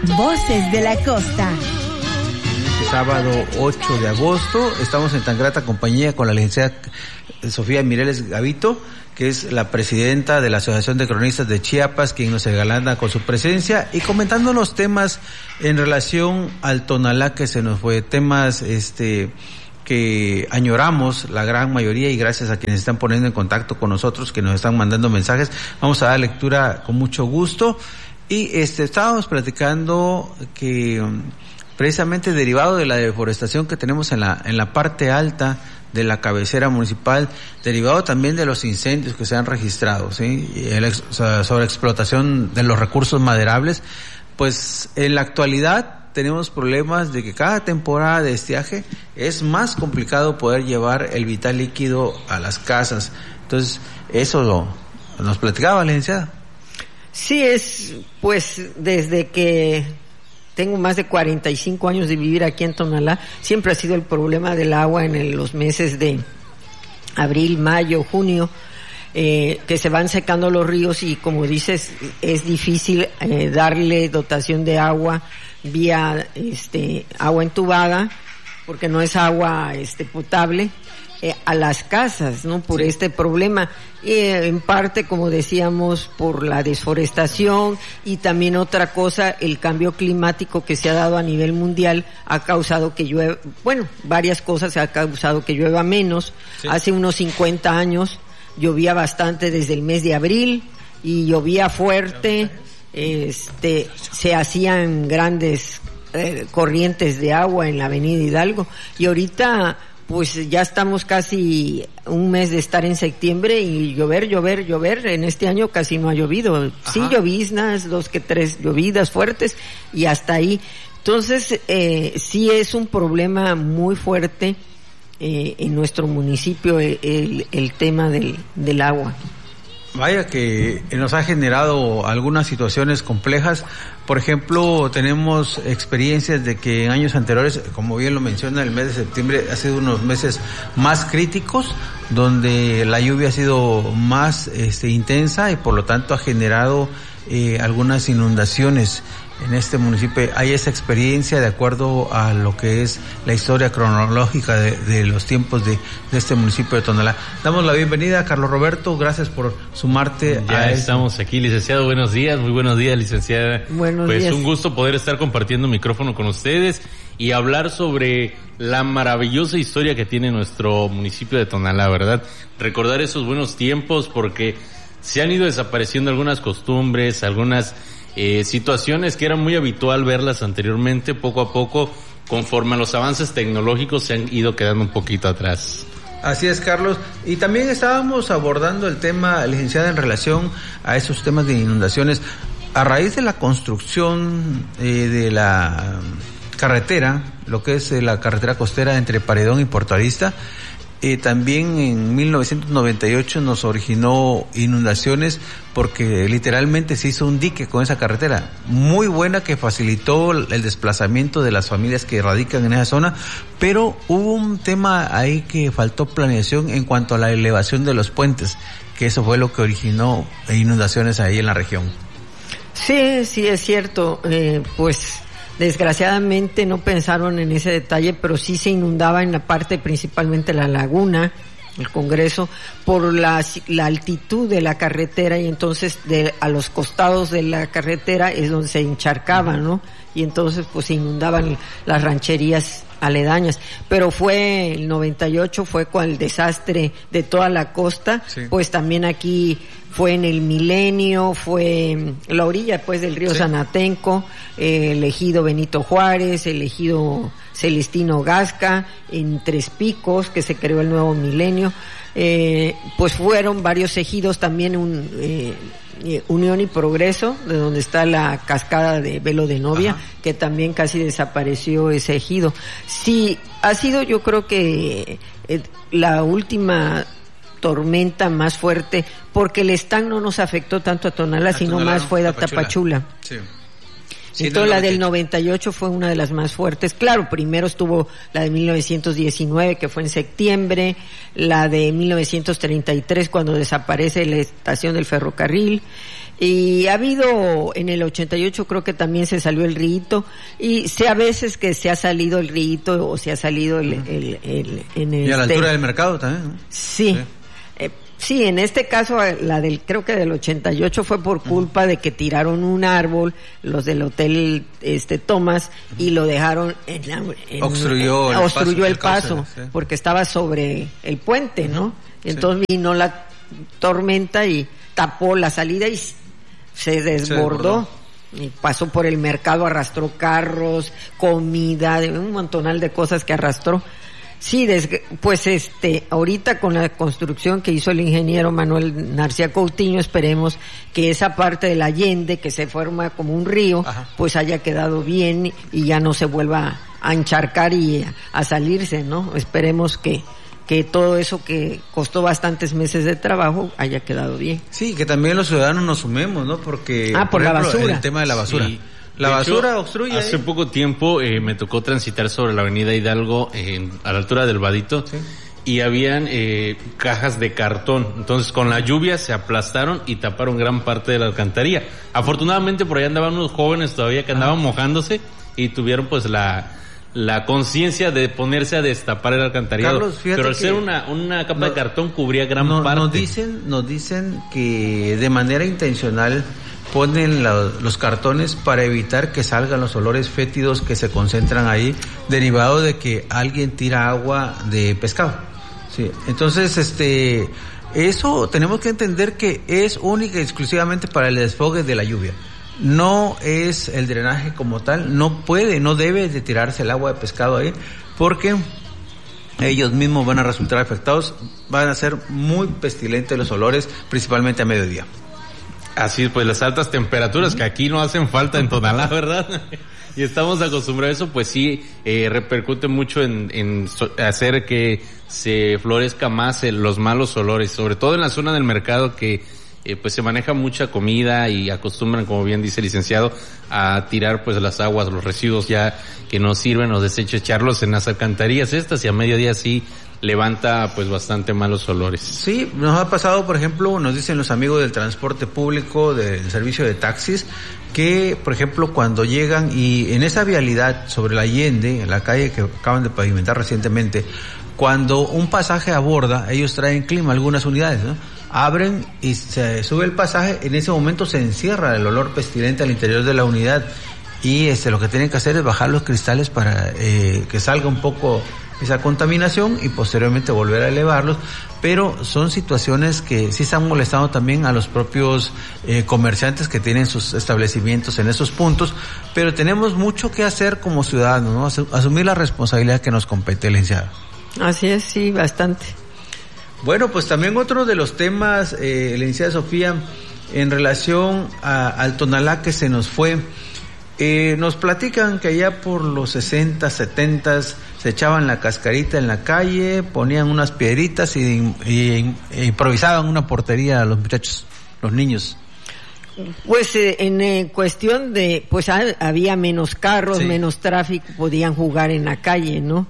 Voces de la Costa. Sábado 8 de agosto, estamos en tan grata compañía con la licenciada Sofía Mireles Gavito, que es la presidenta de la Asociación de Cronistas de Chiapas, quien nos engalana con su presencia y comentándonos temas en relación al Tonalá que se nos fue, temas que añoramos la gran mayoría, y gracias a quienes están poniendo en contacto con nosotros, que nos están mandando mensajes, vamos a dar lectura con mucho gusto. Y estábamos platicando que precisamente derivado de la deforestación que tenemos en la parte alta de la cabecera municipal, derivado también de los incendios que se han registrado, ¿sí? Sobreexplotación de los recursos maderables, pues en la actualidad tenemos problemas de que cada temporada de estiaje es más complicado poder llevar el vital líquido a las casas. Entonces, eso nos platicaba la licenciada. Sí, pues desde que tengo más de 45 años de vivir aquí en Tonalá, siempre ha sido el problema del agua en los meses de abril, mayo, junio, que se van secando los ríos y, como dices, es difícil darle dotación de agua vía agua entubada, porque no es agua potable, a las casas, ¿no? Por este problema, en parte, como decíamos, por la desforestación, y también otra cosa, el cambio climático que se ha dado a nivel mundial ha causado que llueva, varias cosas ha causado que llueva menos. Sí. Hace unos 50 años llovía bastante desde el mes de abril y llovía fuerte, se hacían grandes corrientes de agua en la avenida Hidalgo, y ahorita pues ya estamos casi un mes de estar en septiembre y llover, en este año casi no ha llovido. Ajá. Sí, lloviznas, 2 que 3 llovidas fuertes y hasta ahí. Entonces, sí es un problema muy fuerte en nuestro municipio el tema del agua. Vaya que nos ha generado algunas situaciones complejas. Por ejemplo, tenemos experiencias de que en años anteriores, como bien lo menciona, el mes de septiembre ha sido unos meses más críticos, donde la lluvia ha sido más intensa y por lo tanto ha generado algunas inundaciones en este municipio. Hay esa experiencia de acuerdo a lo que es la historia cronológica de los tiempos de este municipio de Tonalá. Damos la bienvenida a Carlos Roberto, gracias por sumarte. Ya estamos aquí, licenciado, buenos días, muy buenos días, licenciada. Buenos días. Un gusto poder estar compartiendo micrófono con ustedes y hablar sobre la maravillosa historia que tiene nuestro municipio de Tonalá, ¿verdad? Recordar esos buenos tiempos, porque se han ido desapareciendo algunas costumbres, algunas situaciones que era muy habitual verlas anteriormente. Poco a poco, conforme a los avances tecnológicos, se han ido quedando un poquito atrás. Así es, Carlos. Y también estábamos abordando el tema, licenciada, en relación a esos temas de inundaciones. A raíz de la construcción de la carretera, lo que es la carretera costera entre Paredón y Puerto Arista, también en 1998 nos originó inundaciones porque literalmente se hizo un dique con esa carretera muy buena que facilitó el desplazamiento de las familias que radican en esa zona, pero hubo un tema ahí que faltó planeación en cuanto a la elevación de los puentes, que eso fue lo que originó inundaciones ahí en la región. Sí, es cierto, pues desgraciadamente no pensaron en ese detalle, pero sí se inundaba en la parte principalmente la laguna, el Congreso, por la altitud de la carretera, y entonces a los costados de la carretera es donde se encharcaba, ¿no? Y entonces pues se inundaban las rancherías aledañas. Pero fue el 98, fue con el desastre de toda la costa, sí. Pues también aquí fue en el Milenio, fue la orilla pues del río, sí. Sanatenco, el ejido Benito Juárez, el ejido Celestino Gasca, en Tres Picos, que se creó el nuevo Milenio, pues fueron varios ejidos, también Unión y Progreso, de donde está la cascada de Velo de Novia. Ajá. Que también casi desapareció ese ejido. Sí, ha sido, yo creo que la última tormenta más fuerte, porque el Están no nos afectó tanto a Tonalá, sino más fue a Tapachula. Sí. Sí, entonces la del 98 fue una de las más fuertes. Claro, primero estuvo la de 1919, que fue en septiembre, la de 1933, cuando desaparece la estación del ferrocarril, Y ha habido, en el 88 creo que también se salió el río, y sé a veces que se ha salido el río o se ha salido en y a la altura del mercado también, ¿no? Sí. Sí, en este caso, creo que del 88 fue por culpa de que tiraron un árbol, los del hotel, Thomas, y lo dejaron obstruyó el paso, sí. Porque estaba sobre el puente, ¿no? Entonces vino la tormenta y tapó la salida y se desbordó. Y pasó por el mercado, arrastró carros, comida, un montonal de cosas que arrastró. Sí, pues ahorita con la construcción que hizo el ingeniero Manuel Narcía Coutinho, esperemos que esa parte del Allende, que se forma como un río, ajá, pues haya quedado bien y ya no se vuelva a encharcar y a salirse, ¿no? Esperemos que todo eso que costó bastantes meses de trabajo haya quedado bien. Sí, que también los ciudadanos nos sumemos, ¿no? Porque, por ejemplo, la basura. El tema de la basura. Sí. La basura obstruye. Hace poco tiempo me tocó transitar sobre la avenida Hidalgo a la altura del Vadito, sí, y habían cajas de cartón. Entonces con la lluvia se aplastaron y taparon gran parte de la alcantarilla. Afortunadamente por ahí andaban unos jóvenes todavía que andaban mojándose y tuvieron pues la conciencia de ponerse a destapar el alcantarillado. Carlos, pero al ser una capa de cartón cubría gran parte. Nos dicen que de manera intencional ponen los cartones para evitar que salgan los olores fétidos que se concentran ahí, derivado de que alguien tira agua de pescado. Sí. Entonces, eso tenemos que entender que es única y exclusivamente para el desfogue de la lluvia. No es el drenaje como tal, no debe de tirarse el agua de pescado ahí, porque ellos mismos van a resultar afectados, van a ser muy pestilentes los olores, principalmente a mediodía. Así pues, las altas temperaturas que aquí no hacen falta en Tonalá, ¿verdad? Y estamos acostumbrados a eso, pues sí, repercute mucho en hacer que se florezca más los malos olores, sobre todo en la zona del mercado que pues se maneja mucha comida y acostumbran, como bien dice el licenciado, a tirar pues las aguas, los residuos ya que no sirven, los desechos, echarlos en las alcantarillas estas, y a mediodía sí levanta pues bastante malos olores. Sí, nos ha pasado, por ejemplo, nos dicen los amigos del transporte público, del servicio de taxis, que por ejemplo cuando llegan y en esa vialidad sobre la Allende, en la calle que acaban de pavimentar recientemente, cuando un pasaje aborda, ellos traen clima, algunas unidades, ¿no? Abren y se sube el pasaje, en ese momento se encierra el olor pestilente al interior de la unidad, y lo que tienen que hacer es bajar los cristales para que salga un poco esa contaminación y posteriormente volver a elevarlos, pero son situaciones que sí están molestando también a los propios comerciantes que tienen sus establecimientos en esos puntos, pero tenemos mucho que hacer como ciudadanos, ¿no? Asumir la responsabilidad que nos compete, licenciada. Así es, sí, bastante. Bueno, pues también otro de los temas, licenciada Sofía, en relación al Tonalá que se nos fue, nos platican que allá por los 60, 70 se echaban la cascarita en la calle, ponían unas piedritas y improvisaban una portería a los muchachos, los niños. Pues en cuestión de, pues había menos carros, sí, menos tráfico, podían jugar en la calle, ¿no?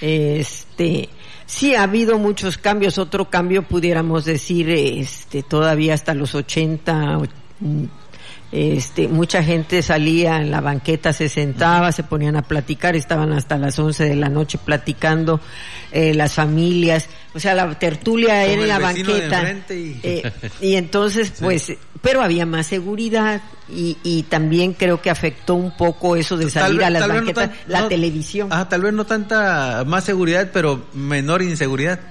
Sí, ha habido muchos cambios. Otro cambio pudiéramos decir, todavía hasta los 80, mucha gente salía en la banqueta, se sentaba, se ponían a platicar, estaban hasta las 11 de la noche platicando, las familias, o sea, la tertulia era en la banqueta, y entonces pues, sí, pero había más seguridad, y también creo que afectó un poco eso de salir a las banquetas, la televisión. Tal vez no tanta más seguridad, pero menor inseguridad.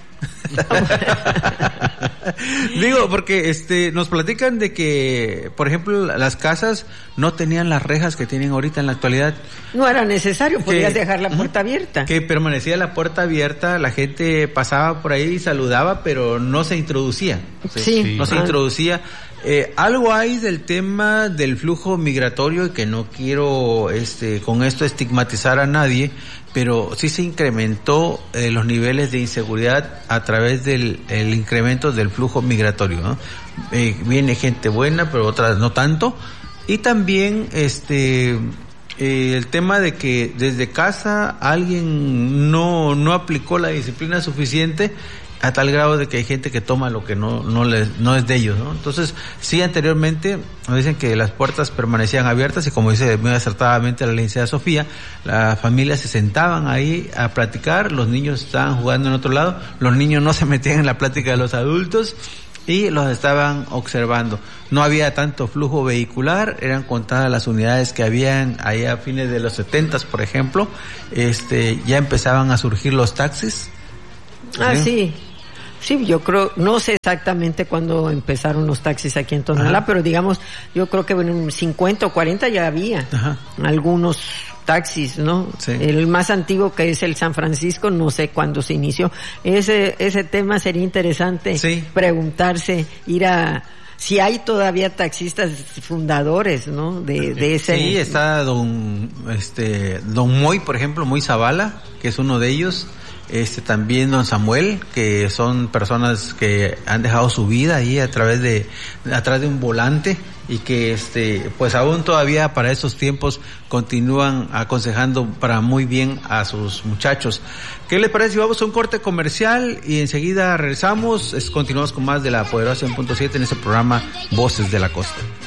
Digo, porque nos platican de que, por ejemplo, las casas no tenían las rejas que tienen ahorita en la actualidad. No era necesario, podías dejar la puerta abierta. Que permanecía la puerta abierta, la gente pasaba por ahí y saludaba, pero no se introducía. Sí. No se introducía. Algo hay del tema del flujo migratorio, y que no quiero con esto estigmatizar a nadie, pero sí se incrementó los niveles de inseguridad a través del incremento del flujo migratorio, ¿no? Viene gente buena, pero otras no tanto, y también el tema de que desde casa alguien no aplicó la disciplina suficiente a tal grado de que hay gente que toma lo que no es de ellos, ¿no? Entonces, sí, anteriormente nos dicen que las puertas permanecían abiertas y, como dice muy acertadamente la licenciada Sofía, las familias se sentaban ahí a platicar, los niños estaban jugando en otro lado, los niños no se metían en la plática de los adultos y los estaban observando. No había tanto flujo vehicular, eran contadas las unidades que habían ahí a fines de los 70s, por ejemplo. Ya empezaban a surgir los taxis. Sí. Sí, yo creo, no sé exactamente cuándo empezaron los taxis aquí en Tonalá, pero digamos, yo creo que en 50 o 40 ya había algunos taxis, ¿no? Sí. El más antiguo, que es el San Francisco, no sé cuándo se inició. Ese tema sería interesante preguntarse, si hay todavía taxistas fundadores, ¿no? De ese. Sí, está don Moy, por ejemplo, Moy Zavala, que es uno de ellos. También don Samuel, que son personas que han dejado su vida ahí atrás de un volante y que pues aún todavía para esos tiempos continúan aconsejando para muy bien a sus muchachos. ¿Qué les parece si vamos a un corte comercial y enseguida regresamos? Continuamos con más de La Poderosa 100.7 en este programa Voces de la Costa.